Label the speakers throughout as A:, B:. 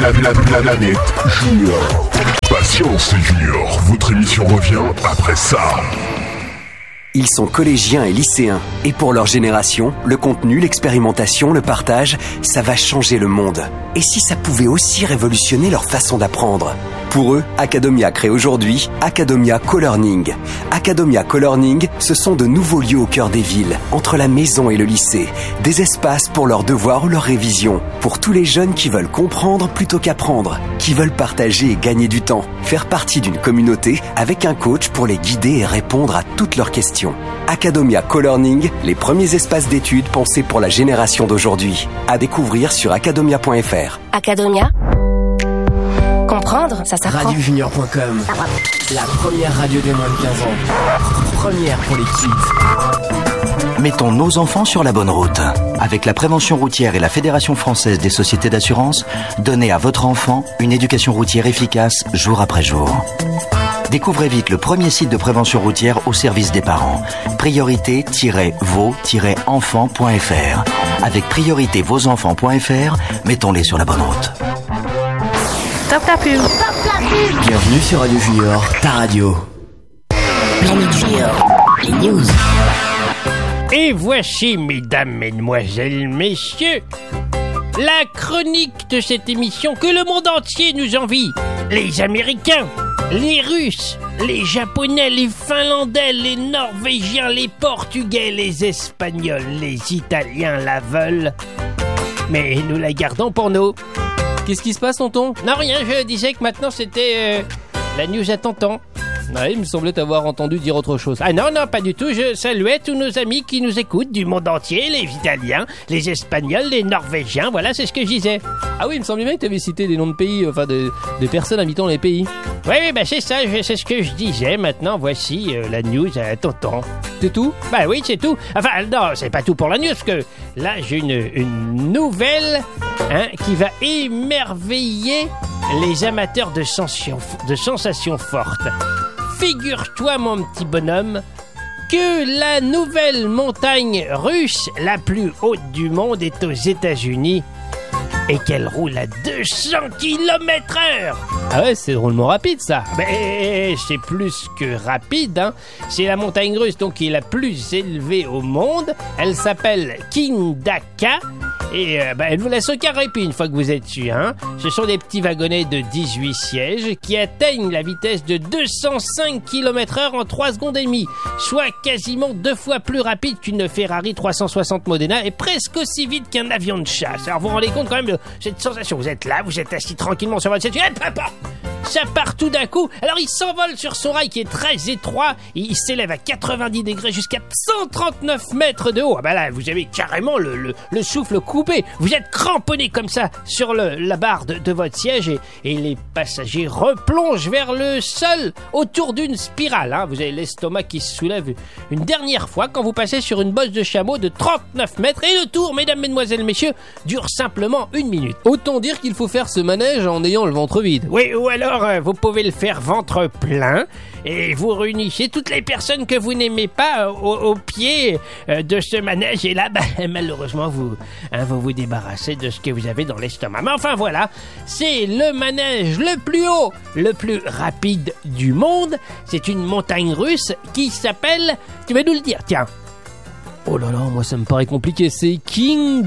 A: Planète Junior. Patience Junior, votre émission revient après ça.
B: Ils sont collégiens et lycéens. Et pour leur génération, le contenu, l'expérimentation, le partage, ça va changer le monde. Et si ça pouvait aussi révolutionner leur façon d'apprendre ? Pour eux, Academia crée aujourd'hui Academia Co-Learning. Academia Co-Learning, ce sont de nouveaux lieux au cœur des villes, entre la maison et le lycée. Des espaces pour leurs devoirs ou leurs révisions. Pour tous les jeunes qui veulent comprendre plutôt qu'apprendre. Qui veulent partager et gagner du temps. Faire partie d'une communauté avec un coach pour les guider et répondre à toutes leurs questions. Academia Co-Learning, les premiers espaces d'études pensés pour la génération d'aujourd'hui. À découvrir sur academia.fr.
C: Academia. Comprendre, ça s'apprend.
D: Radiojunior.com. La première radio des moins de 15 ans. Première pour les kids.
E: Mettons nos enfants sur la bonne route. Avec la prévention routière et la Fédération française des sociétés d'assurance, donnez à votre enfant une éducation routière efficace jour après jour. Découvrez vite le premier site de prévention routière au service des parents. Priorité-vos-enfants.fr. Avec priorité-vos-enfants.fr, mettons-les sur la bonne route.
C: Top la pub.
D: Bienvenue sur Radio Junior, ta radio.
C: Planète Junior, les news.
F: Et voici, mesdames, mesdemoiselles, messieurs, la chronique de cette émission que le monde entier nous envie. Les Américains, les Russes, les Japonais, les Finlandais, les Norvégiens, les Portugais, les Espagnols, les Italiens la veulent. Mais nous la gardons pour nous.
G: Qu'est-ce qui se passe, tonton ?
F: Non, rien, je disais que maintenant c'était la news à tonton.
G: Il me semblait t'avoir entendu dire autre chose.
F: Ah non, pas du tout, je saluais tous nos amis qui nous écoutent du monde entier, les Italiens, les Espagnols, les Norvégiens, voilà, c'est ce que je disais.
G: Ah oui, il me semblait bien que tu avais cité des noms de pays, enfin de personnes habitant les pays.
F: Oui, c'est ça, c'est ce que je disais. Maintenant, voici la news à tonton.
G: C'est tout ?
F: Bah oui, c'est tout. Enfin, non, c'est pas tout pour la news, parce que là, j'ai une nouvelle qui va émerveiller les amateurs de sensations fortes. Figure-toi, mon petit bonhomme, que la nouvelle montagne russe, la plus haute du monde, est aux États-Unis et qu'elle roule à 200 km/h.
G: Ah ouais, c'est drôlement rapide, ça.
F: Mais c'est plus que rapide, C'est la montagne russe, donc, qui est la plus élevée au monde. Elle s'appelle Kindaka. Et elle vous laisse aucun répit une fois que vous êtes dessus. Ce sont des petits wagonnets de 18 sièges qui atteignent la vitesse de 205 km/h en 3 secondes et demie, soit quasiment 2 fois plus rapide qu'une Ferrari 360 Modena et presque aussi vite qu'un avion de chasse. Alors vous vous rendez compte quand même de cette sensation. Vous êtes là, vous êtes assis tranquillement sur votre siège. Ça part tout d'un coup. Alors il s'envole sur son rail qui est très étroit. Il s'élève à 90 degrés jusqu'à 139 mètres de haut. Ah là, vous avez carrément le souffle coupé. Vous êtes cramponné comme ça sur la barre de votre siège et les passagers replongent vers le sol autour d'une spirale. Vous avez l'estomac qui se soulève une dernière fois quand vous passez sur une bosse de chameau de 39 mètres et le tour, mesdames, mesdemoiselles, messieurs, dure simplement 1 minute.
G: Autant dire qu'il faut faire ce manège en ayant le ventre vide.
F: Oui, ou alors vous pouvez le faire ventre plein et vous réunissez toutes les personnes que vous n'aimez pas au pied de ce manège et là, malheureusement, vous vous débarrassez de ce que vous avez dans l'estomac. Mais enfin voilà, c'est le manège le plus haut, le plus rapide du monde. C'est une montagne russe qui s'appelle... Tu vas nous le dire, tiens.
G: Oh là là, moi ça me paraît compliqué, c'est Kindaka ?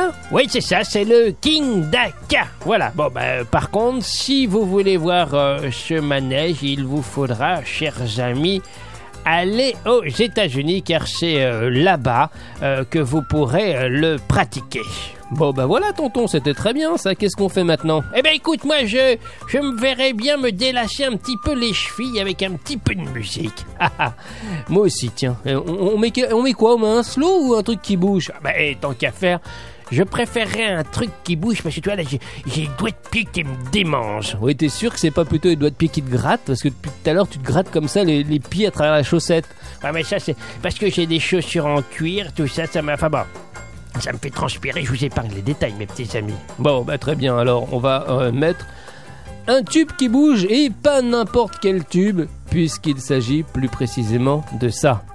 F: Oui, c'est ça, c'est le Kindaka. Voilà, par contre, si vous voulez voir ce manège, il vous faudra, chers amis, aller aux États-Unis, car c'est là-bas que vous pourrez le pratiquer.
G: Bon voilà tonton, c'était très bien ça, qu'est-ce qu'on fait maintenant ?
F: Écoute, moi je me verrais bien me délasser un petit peu les chevilles avec un petit peu de musique.
G: Moi aussi, tiens. On met quoi ? On met un slow ou un truc qui bouge ?
F: Tant qu'à faire, je préférerais un truc qui bouge parce que tu vois là j'ai les doigts de pied qui me démangent.
G: Oui, t'es sûr que c'est pas plutôt les doigts de pied qui te grattent ? Parce que depuis tout à l'heure tu te grattes comme ça les pieds à travers la chaussette.
F: Ouais, mais ça c'est parce que j'ai des chaussures en cuir, tout ça, ça m'a... Enfin bon, ça me fait transpirer, je vous épargne les détails, mes petits amis.
G: Bon, très bien, alors on va mettre un tube qui bouge et pas n'importe quel tube, puisqu'il s'agit plus précisément de ça.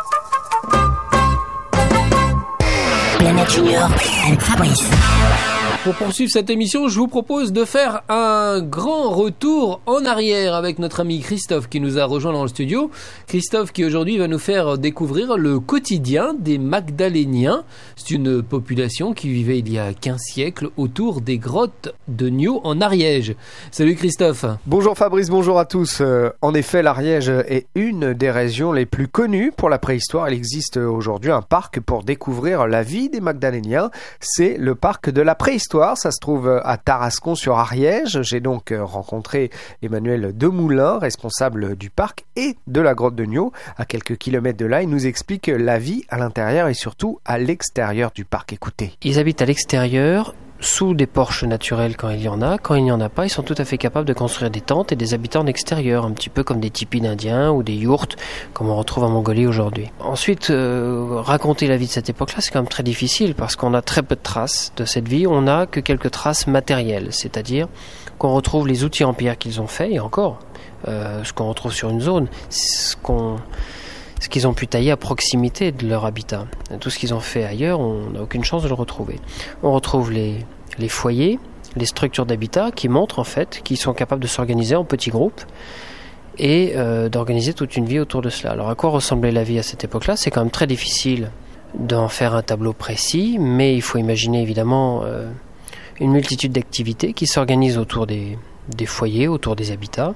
C: Planète Junior avec Fabrice.
G: Pour poursuivre cette émission, je vous propose de faire un grand retour en arrière avec notre ami Christophe qui nous a rejoint dans le studio. Christophe qui aujourd'hui va nous faire découvrir le quotidien des Magdaléniens. C'est une population qui vivait il y a 15 siècles autour des grottes de Niaux en Ariège. Salut Christophe.
H: Bonjour Fabrice, bonjour à tous. En effet, l'Ariège est une des régions les plus connues pour la préhistoire. Il existe aujourd'hui un parc pour découvrir la vie des Magdaléniens. C'est le parc de la préhistoire. Ça se trouve à Tarascon-sur-Ariège. J'ai donc rencontré Emmanuel Demoulin, responsable du parc et de la grotte de Niaux. À quelques kilomètres de là, il nous explique la vie à l'intérieur et surtout à l'extérieur du parc. Écoutez.
I: Ils habitent à l'extérieur, sous des porches naturels quand il y en a. Quand il n'y en a pas, ils sont tout à fait capables de construire des tentes et des habitats en extérieur, un petit peu comme des tipis d'indiens ou des yourtes, comme on retrouve en Mongolie aujourd'hui. Ensuite, raconter la vie de cette époque-là, c'est quand même très difficile parce qu'on a très peu de traces de cette vie. On n'a que quelques traces matérielles, c'est-à-dire qu'on retrouve les outils en pierre qu'ils ont fait, et encore, ce qu'on retrouve sur une zone, ce qu'ils ont pu tailler à proximité de leur habitat. Tout ce qu'ils ont fait ailleurs, on n'a aucune chance de le retrouver. On retrouve les foyers, les structures d'habitat qui montrent en fait qu'ils sont capables de s'organiser en petits groupes et d'organiser toute une vie autour de cela. Alors à quoi ressemblait la vie à cette époque-là ? C'est quand même très difficile d'en faire un tableau précis, mais il faut imaginer évidemment une multitude d'activités qui s'organisent autour des foyers, autour des habitats.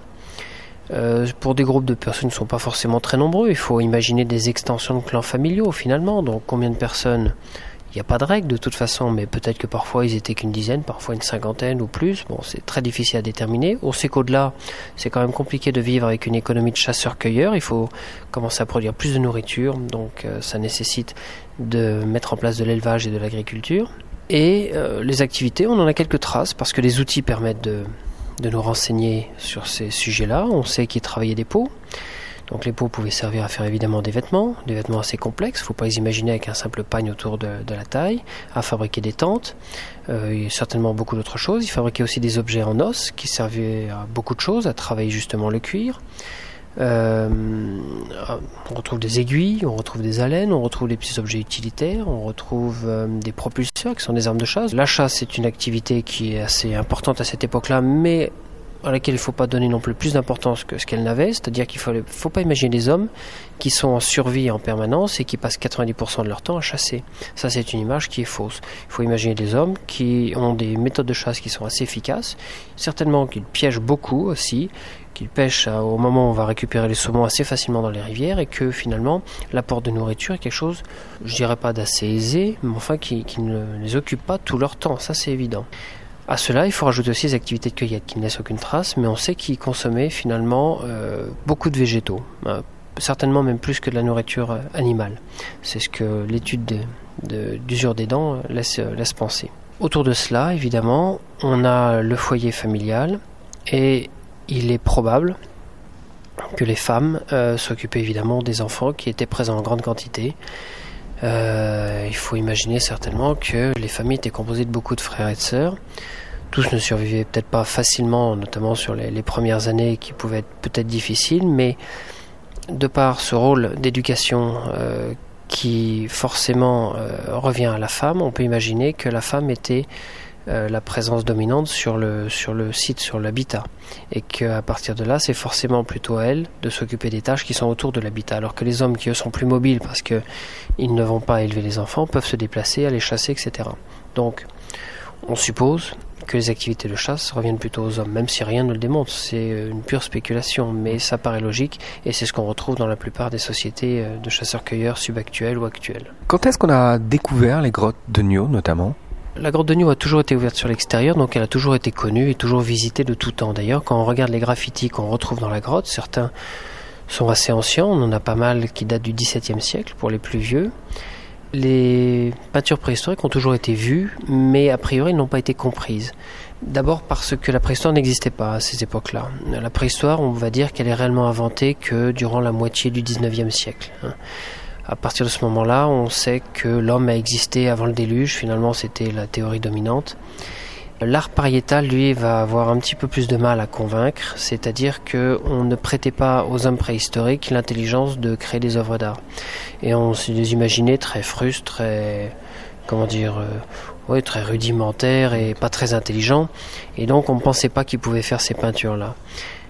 I: Pour des groupes de personnes qui ne sont pas forcément très nombreux, il faut imaginer des extensions de clans familiaux finalement. Donc combien de personnes ? Il n'y a pas de règle de toute façon, mais peut-être que parfois ils étaient qu'une dizaine, parfois une cinquantaine ou plus. Bon, c'est très difficile à déterminer. On sait qu'au-delà, c'est quand même compliqué de vivre avec une économie de chasseurs-cueilleurs. Il faut commencer à produire plus de nourriture, donc ça nécessite de mettre en place de l'élevage et de l'agriculture. Et les activités, on en a quelques traces parce que les outils permettent de nous renseigner sur ces sujets-là. On sait qu'ils travaillaient des peaux. Donc les peaux pouvaient servir à faire évidemment des vêtements assez complexes. Il ne faut pas les imaginer avec un simple pagne autour de la taille, à fabriquer des tentes. Il y a certainement beaucoup d'autres choses. Ils fabriquaient aussi des objets en os qui servaient à beaucoup de choses, à travailler justement le cuir. On retrouve des aiguilles, on retrouve des alènes, on retrouve des petits objets utilitaires, on retrouve des propulseurs qui sont des armes de chasse. La chasse est une activité qui est assez importante à cette époque-là, mais à laquelle il ne faut pas donner non plus d'importance que ce qu'elle n'avait, c'est-à-dire qu'il ne faut pas imaginer des hommes qui sont en survie en permanence et qui passent 90% de leur temps à chasser. Ça, c'est une image qui est fausse. Il faut imaginer des hommes qui ont des méthodes de chasse qui sont assez efficaces, certainement qu'ils piègent beaucoup aussi, qu'ils pêchent au moment où on va récupérer les saumons assez facilement dans les rivières et que finalement l'apport de nourriture est quelque chose, je dirais pas d'assez aisé, mais enfin qui ne les occupe pas tout leur temps, ça c'est évident. À cela, il faut rajouter aussi les activités de cueillette qui ne laissent aucune trace, mais on sait qu'ils consommaient finalement beaucoup de végétaux, certainement même plus que de la nourriture animale. C'est ce que l'étude d'usure des dents laisse penser. Autour de cela, évidemment, on a le foyer familial et il est probable que les femmes s'occupaient évidemment des enfants qui étaient présents en grande quantité. Il faut imaginer certainement que les familles étaient composées de beaucoup de frères et de sœurs. Tous ne survivaient peut-être pas facilement, notamment sur les premières années qui pouvaient être peut-être difficiles, mais de par ce rôle d'éducation qui forcément revient à la femme, on peut imaginer que la femme était la présence dominante sur le site, sur l'habitat, et qu'à partir de là, c'est forcément plutôt à elle de s'occuper des tâches qui sont autour de l'habitat, alors que les hommes qui eux sont plus mobiles parce que ils ne vont pas élever les enfants, peuvent se déplacer, aller chasser, etc. Donc, on suppose que les activités de chasse reviennent plutôt aux hommes, même si rien ne le démontre, c'est une pure spéculation, mais ça paraît logique, et c'est ce qu'on retrouve dans la plupart des sociétés de chasseurs-cueilleurs subactuelles ou actuelles.
H: Quand est-ce qu'on a découvert les grottes de Niaux, notamment ?
I: La grotte de Niaux a toujours été ouverte sur l'extérieur, donc elle a toujours été connue et toujours visitée de tout temps. D'ailleurs, quand on regarde les graffitis qu'on retrouve dans la grotte, certains sont assez anciens, on en a pas mal qui datent du XVIIe siècle pour les plus vieux. Les peintures préhistoriques ont toujours été vues, mais a priori n'ont pas été comprises. D'abord parce que la préhistoire n'existait pas à ces époques-là. La préhistoire, on va dire qu'elle est réellement inventée que durant la moitié du XIXe siècle. À partir de ce moment-là, on sait que l'homme a existé avant le déluge, finalement c'était la théorie dominante. L'art pariétal, lui, va avoir un petit peu plus de mal à convaincre, c'est-à-dire qu'on ne prêtait pas aux hommes préhistoriques l'intelligence de créer des œuvres d'art. Et on se les imaginait très frustres, très, très rudimentaire et pas très intelligent. Et donc on ne pensait pas qu'il pouvait faire ces peintures-là.